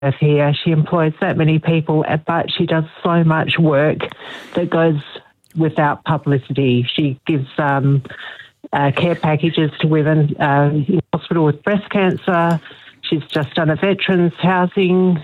here. She employs that many people, but she does so much work that goes without publicity. She gives care packages to women in hospital with breast cancer. She's just done a veterans housing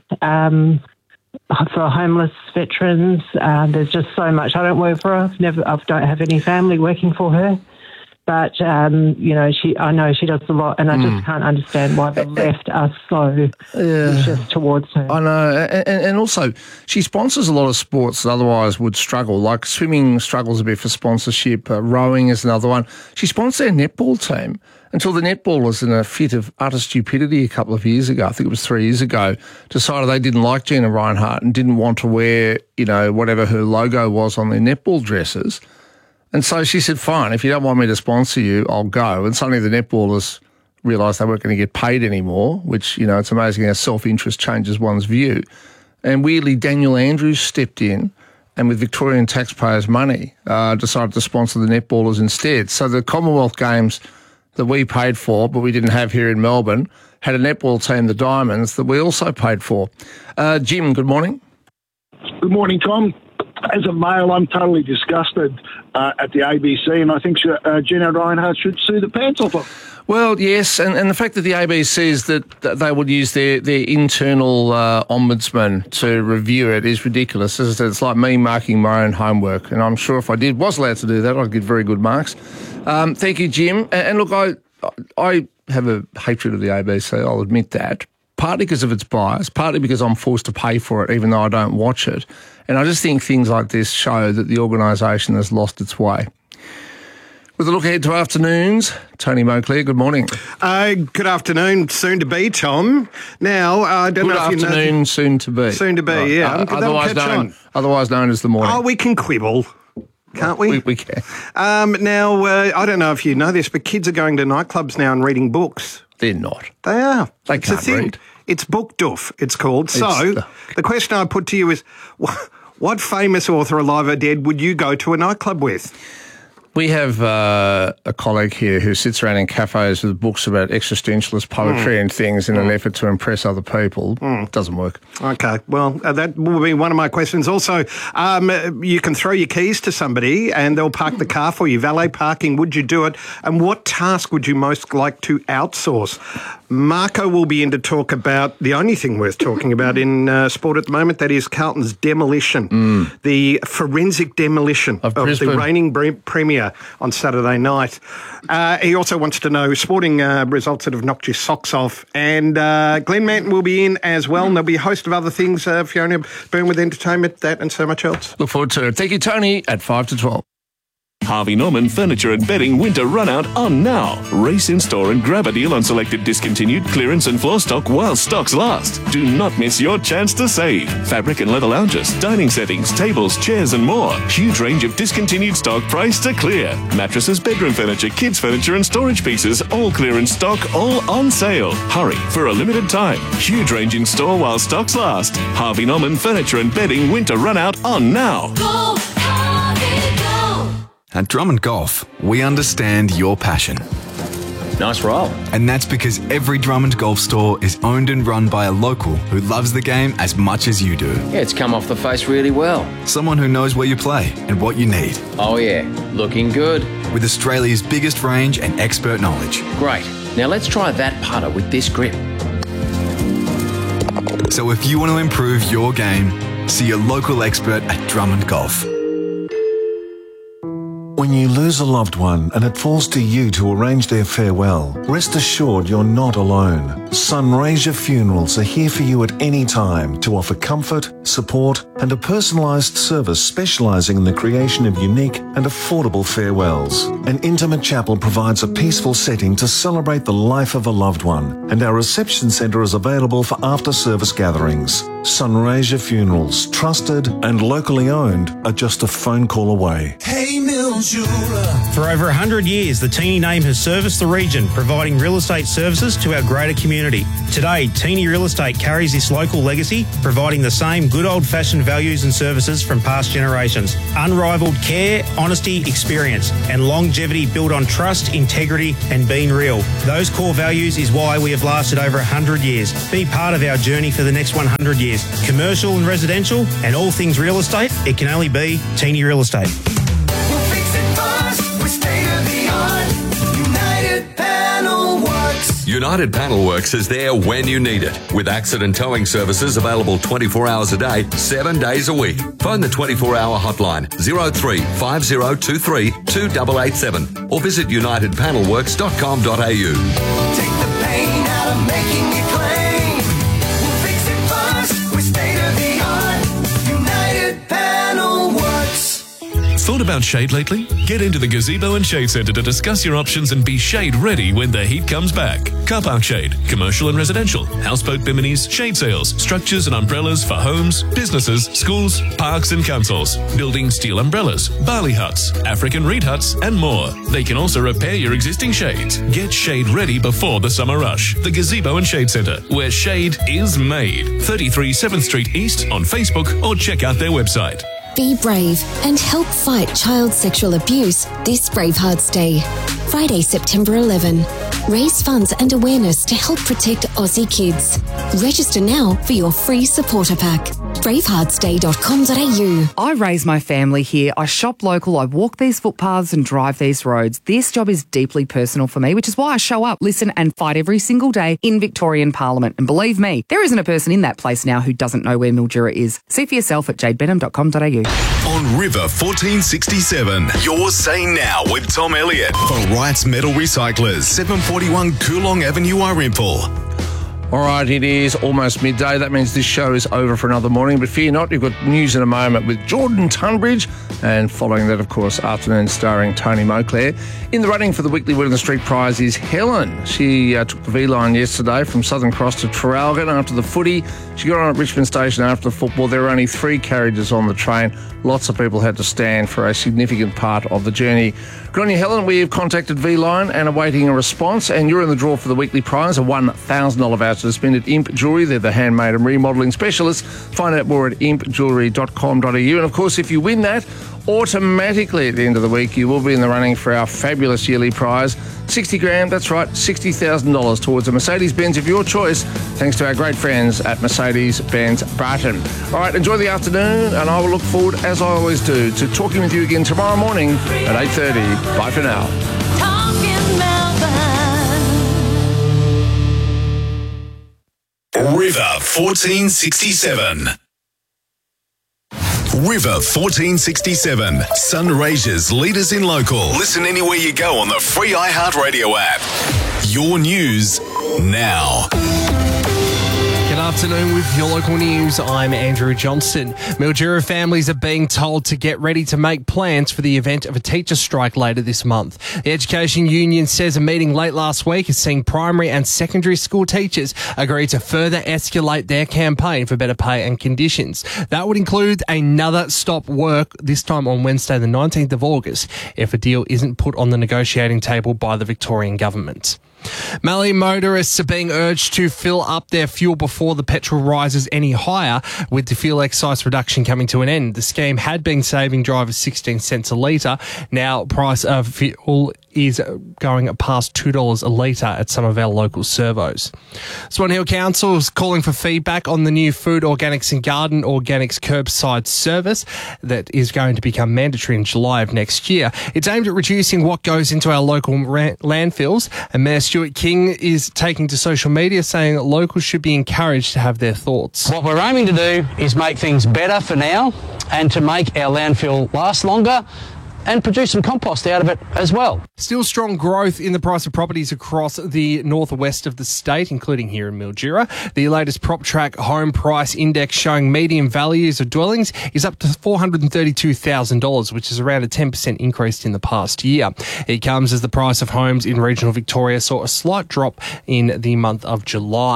for homeless veterans. There's just so much. I don't work for her. I don't have any family working for her. But, I know she does a lot, and I just can't understand why the left are so vicious towards her. I know. And also, she sponsors a lot of sports that otherwise would struggle, like swimming struggles a bit for sponsorship, rowing is another one. She sponsors their netball team until the netballers, in a fit of utter stupidity a couple of years ago, I think it was 3 years ago, decided they didn't like Gina Rinehart and didn't want to wear, whatever her logo was on their netball dresses. And so she said, fine, if you don't want me to sponsor you, I'll go. And suddenly the netballers realised they weren't going to get paid anymore, which, it's amazing how self-interest changes one's view. And weirdly, Daniel Andrews stepped in and with Victorian taxpayers' money decided to sponsor the netballers instead. So the Commonwealth Games that we paid for, but we didn't have here in Melbourne, had a netball team, the Diamonds, that we also paid for. Jim, good morning. Good morning, Tom. As a male, I'm totally disgusted at the ABC, and I think Gina Rinehart should sue the pants off her. Well, yes, and the fact that the ABC says that they would use their internal ombudsman to review it is ridiculous. As I said, it's like me marking my own homework, and I'm sure if I was allowed to do that, I'd get very good marks. Thank you, Jim. And look, I have a hatred of the ABC, I'll admit that, partly because of its bias, partly because I'm forced to pay for it even though I don't watch it. And I just think things like this show that the organisation has lost its way. With a look ahead to afternoons, Tony Moclair, good morning. Good afternoon, soon to be, Tom. Now, I don't know if you know... Good afternoon, soon to be. Soon to be, right. Yeah. Otherwise known as the morning. Oh, we can quibble, can't we? We can. Now, I don't know if you know this, but kids are going to nightclubs now and reading books. They're not. They are. They can't read. It's book duff, it's called. The question I put to you is, what famous author, alive or dead, would you go to a nightclub with? We have a colleague here who sits around in cafes with books about existentialist poetry and things in an effort to impress other people. It doesn't work. Okay, well, that will be one of my questions. Also, you can throw your keys to somebody and they'll park the car for you. Valet parking, would you do it? And what task would you most like to outsource? Marco will be in to talk about the only thing worth talking about in sport at the moment, that is Carlton's demolition, the forensic demolition of the reigning premier on Saturday night. He also wants to know sporting results that have knocked your socks off. And Glenn Manton will be in as well. And there'll be a host of other things, Fiona Byrne with entertainment, that and so much else. Look forward to it. Thank you, Tony, at 5 to 12. Harvey Norman Furniture and Bedding Winter Runout on now. Race in store and grab a deal on selected discontinued clearance and floor stock while stocks last. Do not miss your chance to save. Fabric and leather lounges, dining settings, tables, chairs and more. Huge range of discontinued stock priced to clear. Mattresses, bedroom furniture, kids furniture and storage pieces, all clearance stock, all on sale. Hurry for a limited time. Huge range in store while stocks last. Harvey Norman Furniture and Bedding Winter Runout on now. Go, Harvey, go! At Drummond Golf, we understand your passion. Nice roll. And that's because every Drummond Golf store is owned and run by a local who loves the game as much as you do. Yeah, it's come off the face really well. Someone who knows where you play and what you need. Oh yeah, looking good. With Australia's biggest range and expert knowledge. Great. Now let's try that putter with this grip. So if you want to improve your game, see a local expert at Drummond Golf. When you lose a loved one and it falls to you to arrange their farewell, rest assured you're not alone. Sunraysia Funerals are here for you at any time to offer comfort, support and a personalised service specialising in the creation of unique and affordable farewells. An intimate chapel provides a peaceful setting to celebrate the life of a loved one, and our reception centre is available for after-service gatherings. Sunraysia Funerals, trusted and locally owned, are just a phone call away. Hey, Mill. For over 100 years, the Teeny name has serviced the region, providing real estate services to our greater community. Today, Teeny Real Estate carries this local legacy, providing the same good old-fashioned values and services from past generations. Unrivaled care, honesty, experience, and longevity built on trust, integrity, and being real. Those core values is why we have lasted over 100 years. Be part of our journey for the next 100 years. Commercial and residential, and all things real estate, it can only be Teeny Real Estate. United Panel Works is there when you need it, with accident towing services available 24 hours a day, 7 days a week. Phone the 24-hour hotline 03 5023 2887 or visit unitedpanelworks.com.au. Take the pain out of making your claim. We'll fix it fast with state-of-the-art United Panel Works. Thought about shade lately? Get into the Gazebo and Shade Centre to discuss your options and be shade ready when the heat comes back. Car park shade, commercial and residential, houseboat biminis, shade sails, structures and umbrellas for homes, businesses, schools, parks and councils, building steel umbrellas, barley huts, African reed huts and more. They can also repair your existing shades. Get shade ready before the summer rush. The Gazebo and Shade Centre, where shade is made. 33 7th Street East on Facebook or check out their website. Be brave and help fight child sexual abuse this Bravehearts Day. Friday, September 11. Raise funds and awareness to help protect Aussie kids. Register now for your free supporter pack. braveheartsday.com.au. I raise my family here. I shop local. I walk these footpaths and drive these roads. This job is deeply personal for me, which is why I show up, listen and fight every single day in Victorian Parliament. And believe me, there isn't a person in that place now who doesn't know where Mildura is. See for yourself at jadebenham.com.au. On River 1467, you're saying now with Tom Elliott for Wrights Metal Recyclers, 741 Coolong Avenue, Irimple. All right, it is almost midday. That means this show is over for another morning. But fear not, you've got news in a moment with Jordan Tunbridge. And following that, of course, afternoon starring Tony Moclair. In the running for the weekly Word on the Street prize is Helen. She took the V-line yesterday from Southern Cross to Traralgon after the footy. She got on at Richmond Station after the football. There were only 3 carriages on the train. Lots of people had to stand for a significant part of the journey. Good on you, Helen. We have contacted V-Line and awaiting a response. And you're in the draw for the weekly prize, a $1,000 voucher to spend at Imp Jewellery. They're the handmade and remodelling specialists. Find out more at impjewellery.com.au. And, of course, if you win that, automatically at the end of the week, you will be in the running for our fabulous yearly prize. 60 grand, that's right, $60,000 towards a Mercedes-Benz of your choice, thanks to our great friends at Mercedes-Benz Barton. All right, enjoy the afternoon, and I will look forward, as I always do, to talking with you again tomorrow morning at 8:30. Bye for now. River 1467. River 1467. Sunraysia's leaders in local. Listen anywhere you go on the free iHeartRadio app. Your news now. Good afternoon with your local news. I'm Andrew Johnston. Mildura families are being told to get ready to make plans for the event of a teacher strike later this month. The Education Union says a meeting late last week has seen primary and secondary school teachers agree to further escalate their campaign for better pay and conditions. That would include another stop work, this time on Wednesday the 19th of August, if a deal isn't put on the negotiating table by the Victorian government. Mallee motorists are being urged to fill up their fuel before the petrol rises any higher, with the fuel excise reduction coming to an end. The scheme had been saving drivers 16 cents a litre. Now, price of fuel is going past $2 a litre at some of our local servos. Swan Hill Council is calling for feedback on the new Food Organics and Garden Organics curbside service that is going to become mandatory in July of next year. It's aimed at reducing what goes into our local landfills, and Mayor Stuart King is taking to social media saying that locals should be encouraged to have their thoughts. What we're aiming to do is make things better for now and to make our landfill last longer and produce some compost out of it as well. Still strong growth in the price of properties across the northwest of the state, including here in Mildura. The latest PropTrack home price index showing median values of dwellings is up to $432,000, which is around a 10% increase in the past year. It comes as the price of homes in regional Victoria saw a slight drop in the month of July.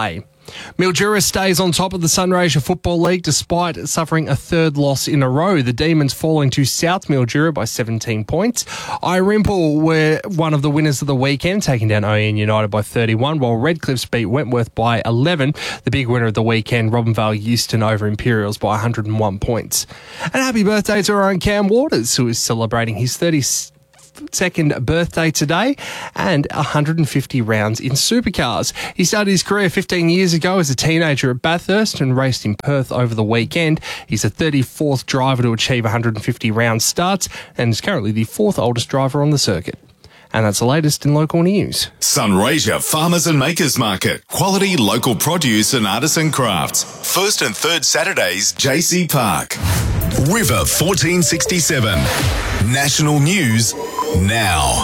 Mildura stays on top of the Sunraysia Football League despite suffering a third loss in a row. The Demons falling to South Mildura by 17 points. Irimple were one of the winners of the weekend, taking down OEN United by 31, while Redcliffs beat Wentworth by 11. The big winner of the weekend, Robinvale Euston over Imperials by 101 points. And happy birthday to our own Cam Waters, who is celebrating his 32nd birthday today and 150 rounds in supercars. He started his career 15 years ago as a teenager at Bathurst and raced in Perth over the weekend. He's the 34th driver to achieve 150 round starts and is currently the 4th oldest driver on the circuit. And that's the latest in local news. Sunraysia Farmers and Makers Market. Quality local produce and artisan crafts. First and third Saturdays, JC Park. River 1467. National news now.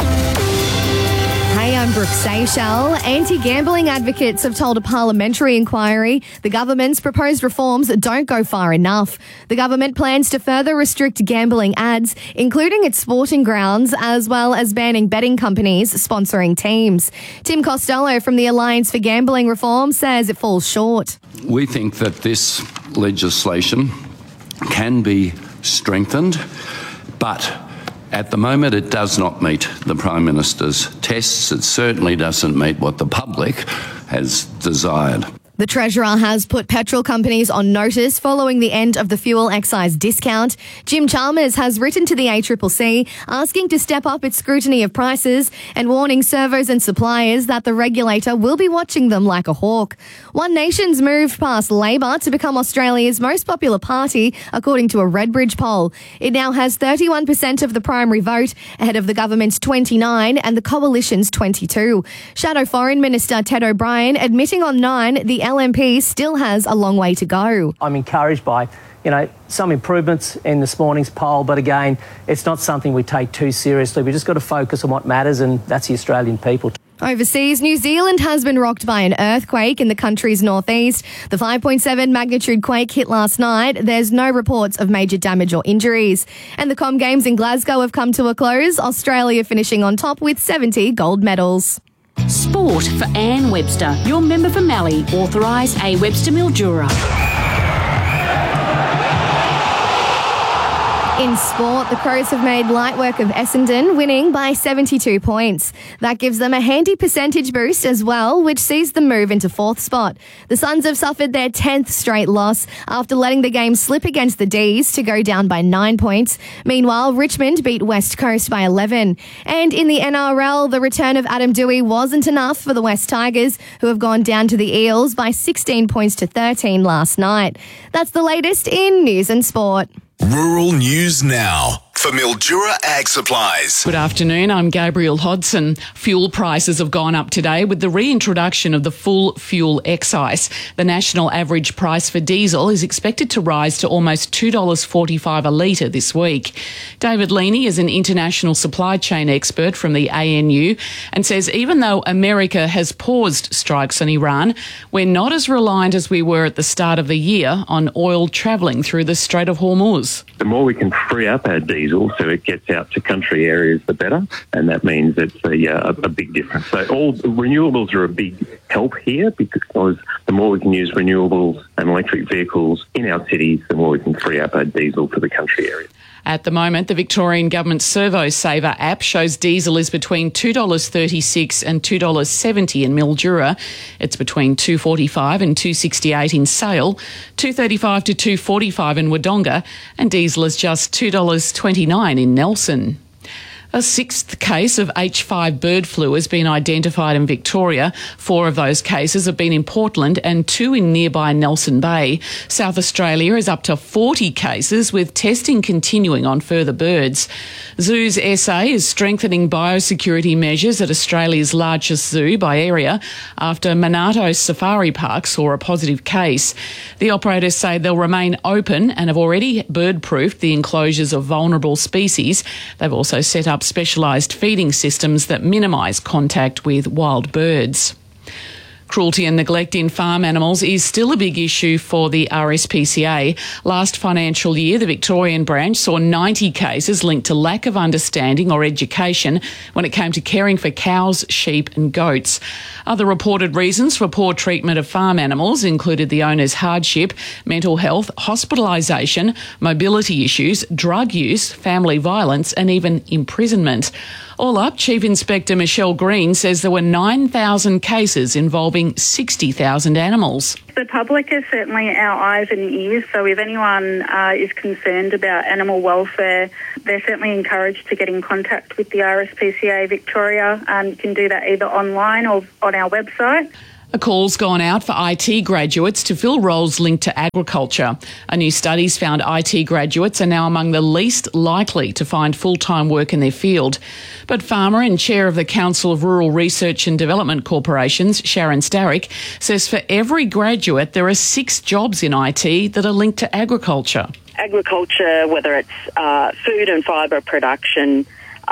Hey, I'm Brooke Seychelles. Anti-gambling advocates have told a parliamentary inquiry the government's proposed reforms don't go far enough. The government plans to further restrict gambling ads, including at sporting grounds, as well as banning betting companies sponsoring teams. Tim Costello from the Alliance for Gambling Reform says it falls short. We think that this legislation can be strengthened, but at the moment it does not meet the Prime Minister's tests. It certainly doesn't meet what the public has desired. The Treasurer has put petrol companies on notice following the end of the fuel excise discount. Jim Chalmers has written to the ACCC asking to step up its scrutiny of prices and warning servos and suppliers that the regulator will be watching them like a hawk. One Nation's moved past Labor to become Australia's most popular party, according to a Redbridge poll. It now has 31% of the primary vote, ahead of the government's 29% and the coalition's 22%. Shadow Foreign Minister Ted O'Brien admitting on 9 the LNP still has a long way to go. I'm encouraged by, some improvements in this morning's poll, but again, it's not something we take too seriously. We just got to focus on what matters, and that's the Australian people. Overseas, New Zealand has been rocked by an earthquake in the country's northeast. The 5.7 magnitude quake hit last night. There's no reports of major damage or injuries. And the Com Games in Glasgow have come to a close, Australia finishing on top with 70 gold medals. Sport for Anne Webster, your member for Mallee, authorised A. Webster Mildura. In sport, the Crows have made light work of Essendon, winning by 72 points. That gives them a handy percentage boost as well, which sees them move into 4th spot. The Suns have suffered their 10th straight loss after letting the game slip against the D's to go down by 9 points. Meanwhile, Richmond beat West Coast by 11. And in the NRL, the return of Adam Doueihi wasn't enough for the West Tigers, who have gone down to the Eels by 16 points to 13 last night. That's the latest in news and sport. Rural News Now for Mildura Ag Supplies. Good afternoon, I'm Gabrielle Hodson. Fuel prices have gone up today with the reintroduction of the full fuel excise. The national average price for diesel is expected to rise to almost $2.45 a litre this week. David Leaney is an international supply chain expert from the ANU and says even though America has paused strikes on Iran, we're not as reliant as we were at the start of the year on oil travelling through the Strait of Hormuz. The more we can free up our diesel so it gets out to country areas, the better, and that means it's a big difference. So all renewables are a big help here because the more we can use renewables and electric vehicles in our cities, the more we can free up our diesel for the country areas. At the moment, the Victorian Government Servo Saver app shows diesel is between $2.36 and $2.70 in Mildura. It's between $2.45 and $2.68 in Sale, $2.35 to $2.45 in Wodonga, and diesel is just $2.29 in Nelson. A 6th case of H5 bird flu has been identified in Victoria. 4 of those cases have been in Portland and 2 in nearby Nelson Bay. South Australia is up to 40 cases, with testing continuing on further birds. Zoos SA is strengthening biosecurity measures at Australia's largest zoo by area after Monarto Safari Park saw a positive case. The operators say they'll remain open and have already bird-proofed the enclosures of vulnerable species. They've also set up specialised feeding systems that minimise contact with wild birds. Cruelty and neglect in farm animals is still a big issue for the RSPCA. Last financial year, the Victorian branch saw 90 cases linked to lack of understanding or education when it came to caring for cows, sheep and goats. Other reported reasons for poor treatment of farm animals included the owner's hardship, mental health, hospitalisation, mobility issues, drug use, family violence and even imprisonment. All up, Chief Inspector Michelle Green says there were 9,000 cases involving 60,000 animals. The public is certainly our eyes and ears, so if anyone is concerned about animal welfare, they're certainly encouraged to get in contact with the RSPCA Victoria. You can do that either online or on our website. A call's gone out for IT graduates to fill roles linked to agriculture. A new study's found IT graduates are now among the least likely to find full-time work in their field. But farmer and chair of the Council of Rural Research and Development Corporations, Sharon Starrick, says for every graduate there are 6 jobs in IT that are linked to agriculture. Agriculture, whether it's food and fibre production,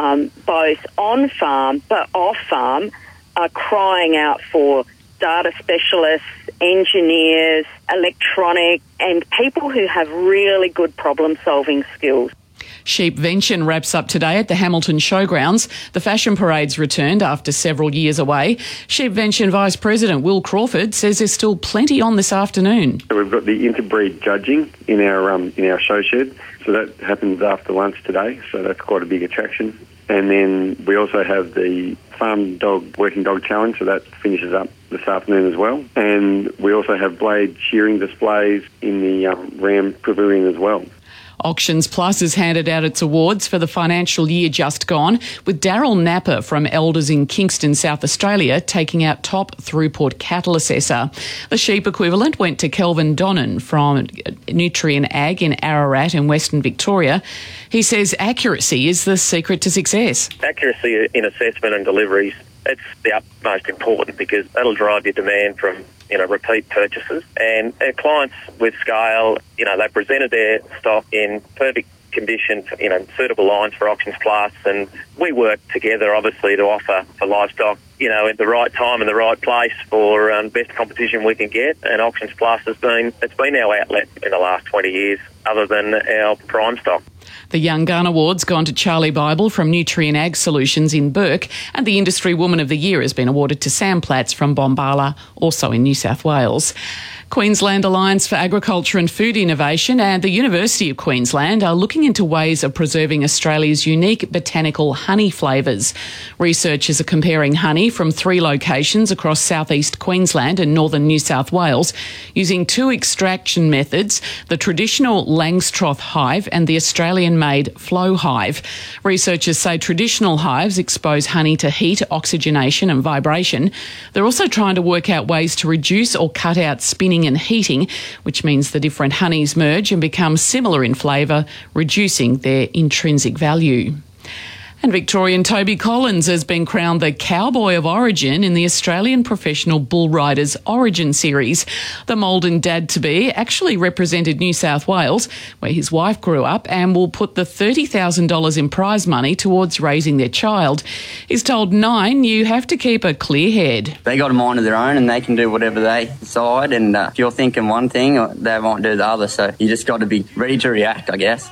both on farm but off farm, are crying out for data specialists, engineers, electronic, and people who have really good problem-solving skills. Sheepvention wraps up today at the Hamilton Showgrounds. The fashion parade's returned after several years away. Sheepvention Vice President Will Crawford says there's still plenty on this afternoon. So we've got the interbreed judging in our show shed. So that happens after lunch today. So that's quite a big attraction. And then we also have the Working Dog Challenge, so that finishes up this afternoon as well. And we also have blade shearing displays in the Ram Pavilion as well. Auctions Plus has handed out its awards for the financial year just gone, with Daryl Napper from Elders in Kingston, South Australia, taking out top throughput cattle assessor. The sheep equivalent went to Kelvin Donnan from Nutrien Ag in Ararat in Western Victoria. He says accuracy is the secret to success. Accuracy in assessment and deliveries, it's the utmost important because that'll drive your demand from repeat purchases. And our clients with scale, they presented their stock in perfect condition, suitable lines for Auctions Plus, and we work together, obviously, to offer for livestock, at the right time and the right place for best competition we can get. And Auctions Plus it's been our outlet in the last 20 years, other than our prime stock. The Young Gun Award's gone to Charlie Bible from Nutrien Ag Solutions in Bourke, and the Industry Woman of the Year has been awarded to Sam Platts from Bombala, also in New South Wales. Queensland Alliance for Agriculture and Food Innovation and the University of Queensland are looking into ways of preserving Australia's unique botanical honey flavours. Researchers are comparing honey from 3 locations across southeast Queensland and northern New South Wales using 2 extraction methods, the traditional Langstroth hive and the Australian-made Flow hive. Researchers say traditional hives expose honey to heat, oxygenation and vibration. They're also trying to work out ways to reduce or cut out spinning and heating, which means the different honeys merge and become similar in flavour, reducing their intrinsic value. And Victorian Toby Collins has been crowned the Cowboy of Origin in the Australian Professional Bull Riders Origin Series. The Malden dad-to-be actually represented New South Wales, where his wife grew up, and will put the $30,000 in prize money towards raising their child. He's told Nine, you have to keep a clear head. They got a mind of their own and they can do whatever they decide, and if you're thinking one thing, they might do the other, so you just got to be ready to react, I guess.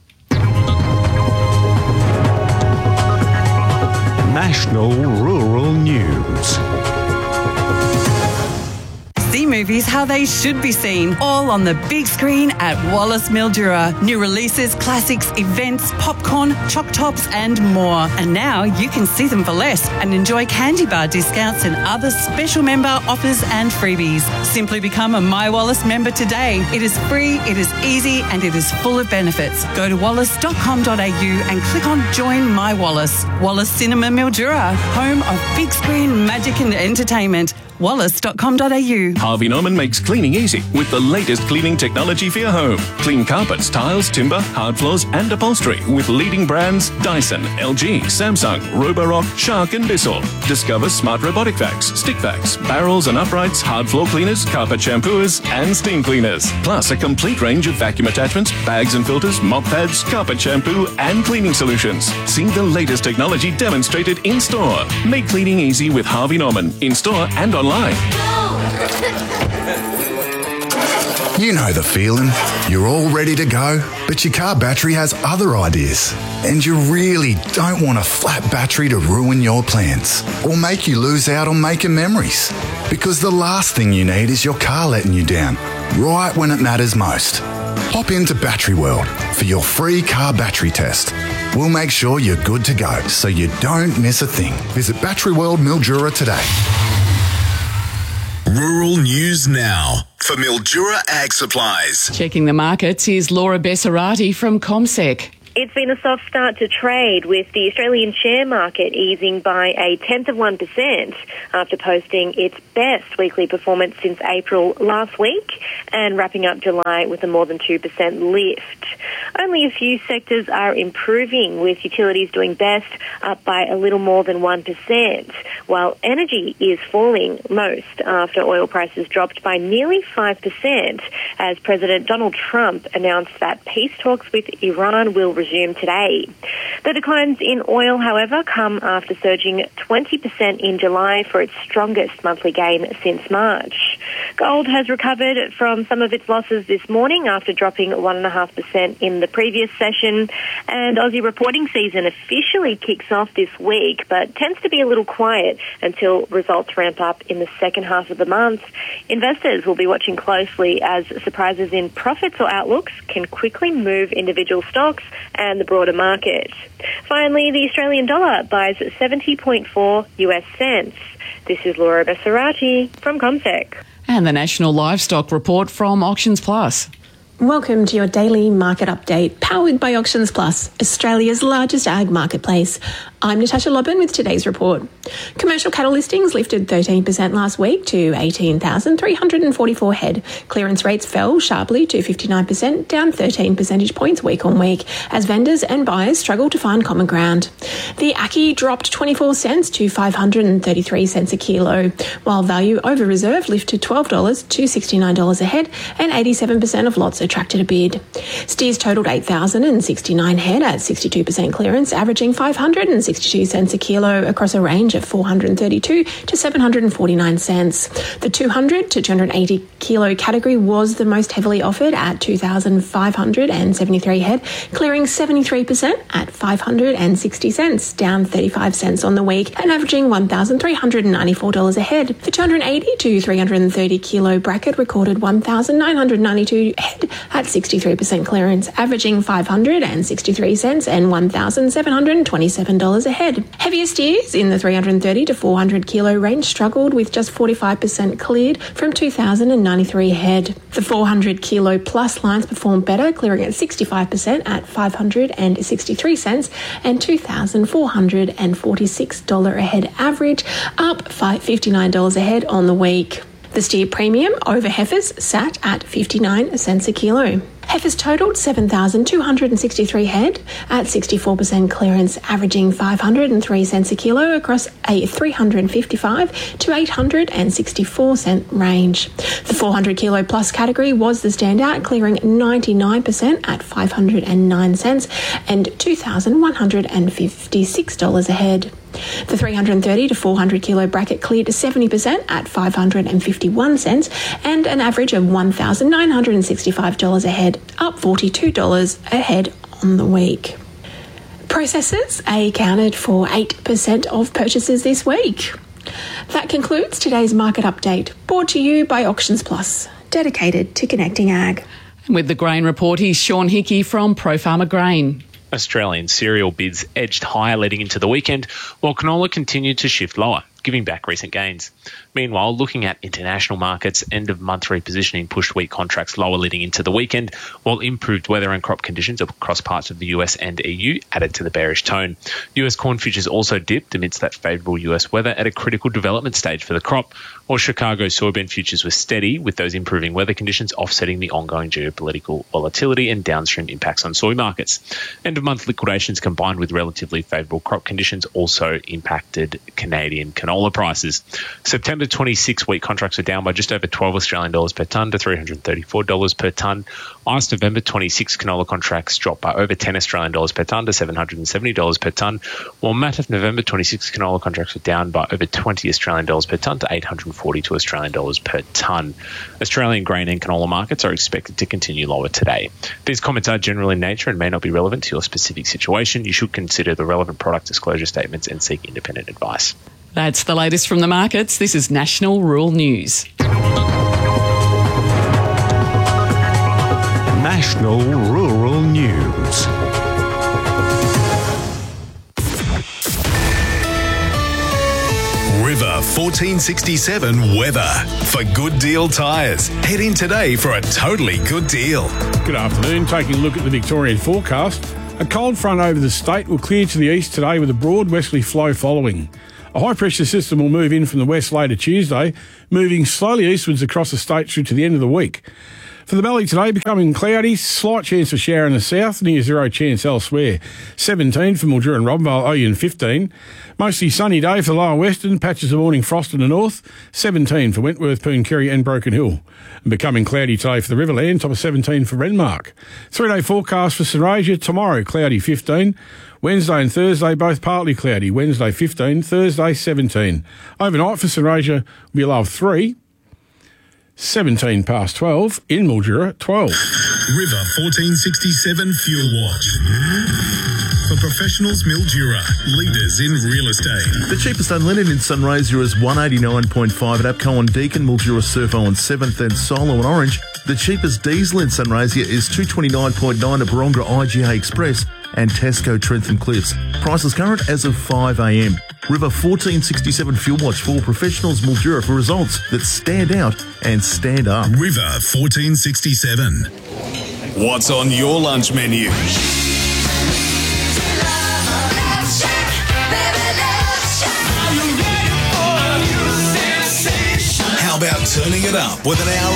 National Rural News. See movies how they should be seen, all on the big screen at Wallace Mildura. New releases, classics, events, popcorn, choc tops and more. And now you can see them for less and enjoy candy bar discounts and other special member offers and freebies. Simply become a My Wallace member today. It is free, it is easy and it is full of benefits. Go to wallace.com.au and click on Join My Wallace. Wallace Cinema Mildura, home of big screen magic and entertainment. wallace.com.au. Harvey Norman makes cleaning easy with the latest cleaning technology for your home. Clean carpets, tiles, timber, hard floors and upholstery with leading brands Dyson, LG, Samsung, Roborock, Shark and Bissell. Discover smart robotic vacs, stick vacs, barrels and uprights, hard floor cleaners, carpet shampooers and steam cleaners. Plus a complete range of vacuum attachments, bags and filters, mop pads, carpet shampoo and cleaning solutions. See the latest technology demonstrated in store. Make cleaning easy with Harvey Norman in store and online online. You know the feeling. You're all ready to go, but your car battery has other ideas. And you really don't want a flat battery to ruin your plans or make you lose out on making memories. Because the last thing you need is your car letting you down, right when it matters most. Hop into Battery World for your free car battery test. We'll make sure you're good to go so you don't miss a thing. Visit Battery World Mildura today. Rural News Now for Mildura Ag Supplies. Checking the markets is Laura Bessarati from CommSec. It's been a soft start to trade, with the Australian share market easing by 0.1% after posting its best weekly performance since April last week and wrapping up July with a more than 2% lift. Only a few sectors are improving, with utilities doing best, up by a little more than 1%, while energy is falling most after oil prices dropped by nearly 5% as President Donald Trump announced that peace talks with Iran will resume today. The declines in oil, however, come after surging 20% in July for its strongest monthly gain since March. Gold has recovered from some of its losses this morning after dropping 1.5% in the previous session, and Aussie reporting season officially kicks off this week but tends to be a little quiet until results ramp up in the second half of the month. Investors will be watching closely as surprises in profits or outlooks can quickly move individual stocks and the broader market. Finally, the Australian dollar buys 70.4 US cents. This is Laura Bessarati from CommSec. And the National Livestock Report from Auctions Plus. Welcome to your daily market update, powered by Auctions Plus, Australia's largest ag marketplace. I'm Natasha Lobban with today's report. Commercial cattle listings lifted 13% last week to 18,344 head. Clearance rates fell sharply to 59%, down 13 percentage points week on week, as vendors and buyers struggle to find common ground. The Ackee dropped 24 cents to 533 cents a kilo, while value over reserve lifted $12 to $69 a head, and 87% of lots attracted a bid. Steers totaled 8,069 head at 62% clearance, averaging 562 cents a kilo across a range of 432 to 749 cents. The 200 to 280 kilo category was the most heavily offered at 2,573 head, clearing 73% at 560 cents, down 35 cents on the week, and averaging $1,394 a head. The 280 to 330 kilo bracket recorded 1,992 head at 63% clearance, averaging 563 cents and $1,727 a head. Heavier steers in the 330 to 400 kilo range struggled, with just 45% cleared from 2,093 head. The 400 kilo plus lines performed better, clearing at 65% at 563 cents and $2,446 a head average, up $59 a head on the week. The steer premium over heifers sat at 59 cents a kilo. Heifers totaled 7,263 head at 64% clearance, averaging 503 cents a kilo across a 355 to 864 cent range. The 400 kilo plus category was the standout, clearing 99% at 509 cents and $2,156 a head. The 330 to 400 kilo bracket cleared 70% at 551 cents and an average of $1,965 a head, up $42 a head on the week. Processors accounted for 8% of purchases this week. That concludes today's market update, brought to you by Auctions Plus, dedicated to connecting ag. And with the grain report, he's Sean Hickey from Pro Farmer Grain. Australian cereal bids edged higher leading into the weekend, while canola continued to shift lower, giving back recent gains. Meanwhile, looking at international markets, end-of-month repositioning pushed wheat contracts lower leading into the weekend, while improved weather and crop conditions across parts of the US and EU added to the bearish tone. US corn futures also dipped amidst that favourable US weather at a critical development stage for the crop, while Chicago soybean futures were steady, with those improving weather conditions offsetting the ongoing geopolitical volatility and downstream impacts on soy markets. End-of-month liquidations combined with relatively favourable crop conditions also impacted Canadian canola, canola prices. September 26 wheat contracts are down by just over $12 Australian per tonne to $334 per tonne. Last November 26 canola contracts dropped by over $10 Australian per tonne to $770 per tonne, while MATF November 26 canola contracts were down by over $20 Australian per tonne to $842 Australian per tonne. Australian grain and canola markets are expected to continue lower today. These comments are general in nature and may not be relevant to your specific situation. You should consider the relevant product disclosure statements and seek independent advice. That's the latest from the markets. This is National Rural News. National Rural News. River 1467 weather for Good Deal Tyres. Head in today for a totally good deal. Good afternoon. Taking a look at the Victorian forecast. A cold front over the state will clear to the east today with a broad westerly flow following. A high-pressure system will move in from the west later Tuesday, moving slowly eastwards across the state through to the end of the week. For the valley today, becoming cloudy, slight chance of shower in the south, near zero chance elsewhere. 17 for Mildura and Robbenvale, Oyen 15. Mostly sunny day for lower western, patches of morning frost in the north. 17 for Wentworth, Pooncarie and Broken Hill. And becoming cloudy today for the Riverland, top of 17 for Renmark. 3-day forecast for St Asia, tomorrow cloudy 15. Wednesday and Thursday both partly cloudy, Wednesday 15, Thursday 17. Overnight for St Asia will be a low of 3. 17 past 12 in Mildura, 12. River 1467 Fuel Watch. For professionals, Mildura, leaders in real estate. The cheapest unleaded in Sunraysia is $189.5 at APCO on Deakin, Mildura Surfo on 7th and Solo on Orange. The cheapest diesel in Sunraysia is $229.9 at Baronga IGA Express and Tesco Trentham Cliffs. Prices current as of 5 a.m. River 1467 Fuel Watch for professionals, Mildura, for results that stand out and stand up. River 1467. What's on your lunch menu? How about turning it up with an hour